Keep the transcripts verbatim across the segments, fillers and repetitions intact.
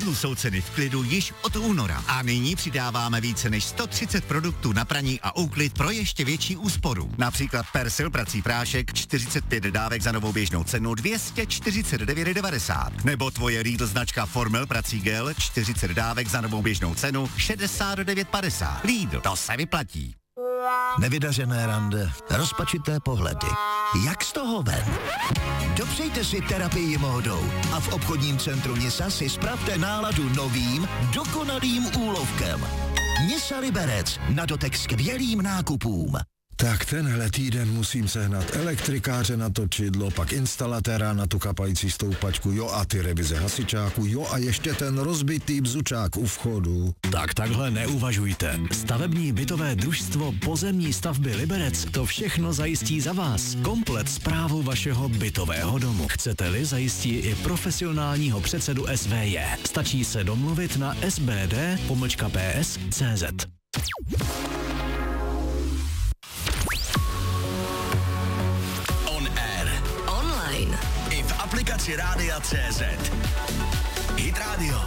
tu jsou ceny v Klidu již od února. A nyní přidáváme více než sto třicet produktů na praní a úklid pro ještě větší úsporu. Například Persil prací prášek čtyřicet pět dávek za novou běžnou cenu dvě stě čtyřicet devět devadesát. Nebo tvoje Lidl značka Formel prací gel čtyřicet dávek za novou běžnou cenu šedesát devět padesát. Lidl, to se vyplatí. Nevydařené rande, rozpačité pohledy. Jak z toho ven? Dopřejte si terapii módou a v obchodním centru Nisa si spravte náladu novým, dokonalým úlovkem. Nisa Liberec, na dotek skvělým nákupům. Tak tenhle týden musím sehnat elektrikáře na točidlo, pak instalatéra na tu kapající stoupačku, jo a ty revize hasičáku, jo a ještě ten rozbitý bzučák u vchodu. Tak takhle neuvažujte. Stavební bytové družstvo Pozemní stavby Liberec to všechno zajistí za vás. Komplet správu vašeho bytového domu. Chcete-li, zajistí i profesionálního předsedu S V J. Stačí se domluvit na sbd pomlčka ps tečka cz. I v aplikaci Rádia C Z. Hit Radio.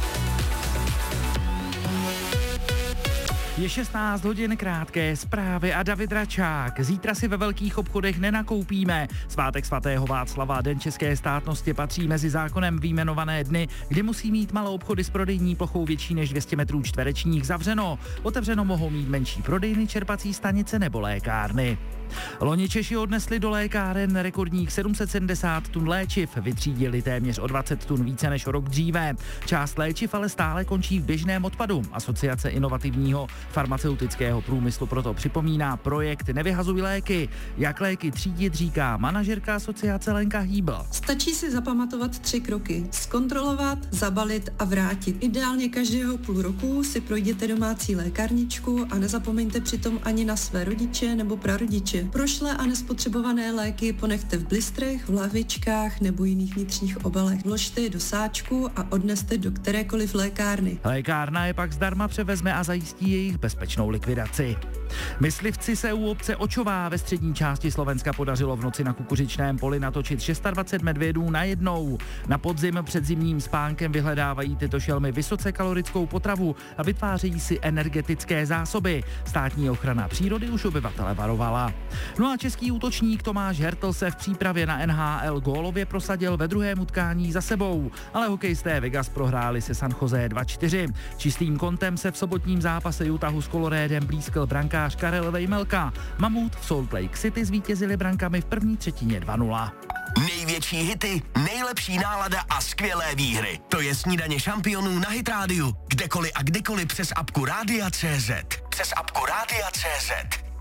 Je šestnáct hodin, krátké zprávy a David Račák. Zítra si ve velkých obchodech nenakoupíme. Svátek svatého Václava, Den české státnosti, patří mezi zákonem vyjmenované dny, kdy musí mít malou obchody s prodejní plochou větší než dvě stě metrů čtverečních zavřeno. Otevřeno mohou mít menší prodejny, čerpací stanice nebo lékárny. Loni Češi odnesli do lékáren rekordních sedm set sedmdesát tun léčiv, vytřídili téměř o dvacet tun více než o rok dříve. Část léčiv ale stále končí v běžném odpadu. Asociace inovativního farmaceutického průmyslu proto připomíná projekt Nevyhazuj léky. Jak léky třídit, říká manažerka asociace Lenka Hýbl. Stačí si zapamatovat tři kroky. Zkontrolovat, zabalit a vrátit. Ideálně každého půl roku si projděte domácí lékárničku a nezapomeňte přitom ani na své rodiče nebo prarodiče. Prošlé a nespotřebované léky ponechte v blistrech, v lahvičkách nebo jiných vnitřních obalech. Vložte je do sáčku a odneste do kterékoliv lékárny. Lékárna je pak zdarma převezme a zajistí jejich bezpečnou likvidaci. Myslivci se u obce Očová ve střední části Slovenska podařilo v noci na kukuřičném poli natočit dvacet šest medvědů najednou. Na podzim před zimním spánkem vyhledávají tyto šelmy vysoce kalorickou potravu a vytvářejí si energetické zásoby. Státní ochrana přírody už obyvatele varovala. No a český útočník Tomáš Hertl se v přípravě na N H L gólově prosadil ve druhém utkání za sebou, ale hokejisté Vegas prohráli se San Jose dva čtyři. Čistým kontem se v sobotním zápase Utahu s Coloradem blízkl brankář Karel Vejmelka. Mamut v Salt Lake City zvítězili brankami v první třetině dva nula. Největší hity, nejlepší nálada a skvělé výhry. To je snídaně šampionů na Hit Radio. Kdekoliv a kdykoliv přes apku Rádia C Z. Přes apku Rádia C Z.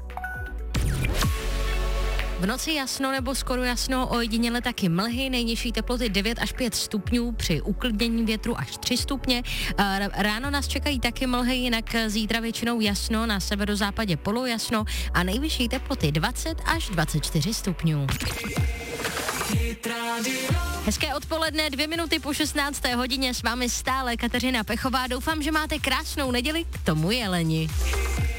V noci jasno nebo skoro jasno, ojediněle taky mlhy, nejnižší teploty devět až pět stupňů, při uklidnění větru až tři stupně. Ráno nás čekají taky mlhy, jinak zítra většinou jasno, na severozápadě polojasno a nejvyšší teploty dvacet až dvacet čtyři stupňů. Hezké odpoledne, dvě minuty po šestnácté hodině, s vámi stále Kateřina Pechová. Doufám, že máte krásnou neděli, k tomu jeleni.